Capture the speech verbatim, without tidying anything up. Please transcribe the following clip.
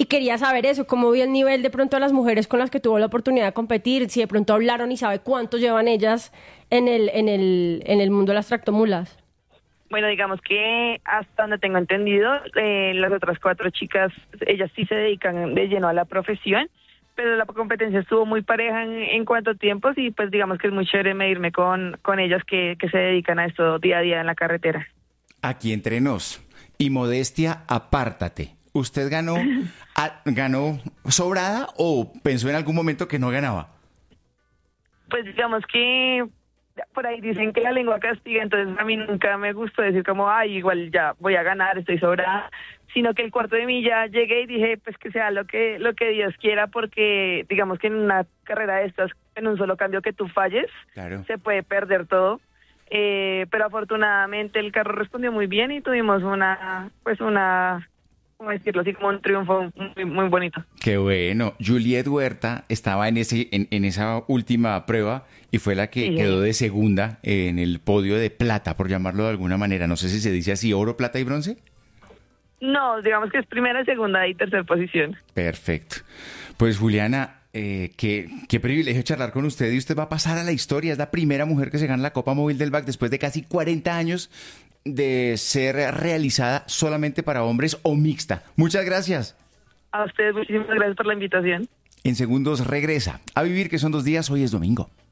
quería saber eso, cómo vio el nivel de pronto de las mujeres con las que tuvo la oportunidad de competir, si de pronto hablaron y sabe cuánto llevan ellas en el, en el, en el mundo de las tractomulas. Bueno, digamos que hasta donde tengo entendido, eh, las otras cuatro chicas, ellas sí se dedican de lleno a la profesión, pero la competencia estuvo muy pareja en, en cuanto a tiempos y pues digamos que es muy chévere medirme con, con ellas que, que se dedican a esto día a día en la carretera. Aquí entre nos, y modestia, apártate. ¿Usted ganó, a, ganó sobrada o pensó en algún momento que no ganaba? Pues digamos que por ahí dicen que la lengua castiga, entonces a mí nunca me gustó decir como, ay, igual ya voy a ganar, estoy sobrada, sino que el cuarto de milla llegué y dije, pues que sea lo que lo que Dios quiera, porque digamos que en una carrera de estas, en un solo cambio que tú falles, Claro. se puede perder todo, eh, pero afortunadamente el carro respondió muy bien y tuvimos una, pues una... ¿cómo decirlo? Así como un triunfo muy, muy bonito. Qué bueno. Juliet Huerta estaba en ese en, en esa última prueba y fue la que Sí. quedó de segunda en el podio de plata, por llamarlo de alguna manera. No sé si se dice así, oro, plata y bronce. No, digamos que es primera, segunda y tercera posición. Perfecto. Pues Juliana, eh, qué, qué privilegio charlar con usted y usted va a pasar a la historia. Es la primera mujer que se gana la Copa Móvil del B A C después de casi cuarenta años de ser realizada solamente para hombres o mixta. Muchas gracias. A ustedes muchísimas gracias por la invitación. En segundos regresa a Vivir, que son dos días. Hoy es domingo.